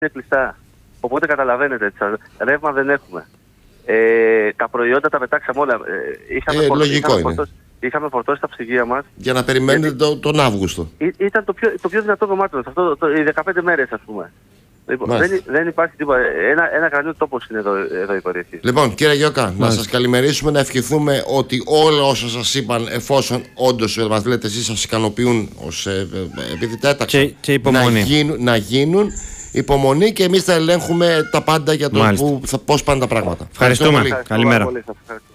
είναι κλειστά. Οπότε καταλαβαίνετε, ρεύμα δεν έχουμε. Τα προϊόντα τα πετάξαμε όλα. Είχαμε φορτώσει τα ψυγεία μας. Για να περιμένετε τον Αύγουστο. Ήταν το πιο δυνατό κομμάτι μας, οι 15 μέρες ας πούμε. Λοιπόν, δεν υπάρχει τίποτα. Ένα κρανίο τόπος είναι εδώ η περιοχή. Λοιπόν, κύριε Γιώκα, να σας καλημερίσουμε, να ευχηθούμε ότι όλα όσα σας είπαν, εφόσον όντως μας λέτε εσείς σας ικανοποιούν ως επειδή τέταξα, να γίνουν. Υπομονή και εμείς θα ελέγχουμε τα πάντα για το πώς πάνε τα πράγματα. Ευχαριστούμε. Καλημέρα.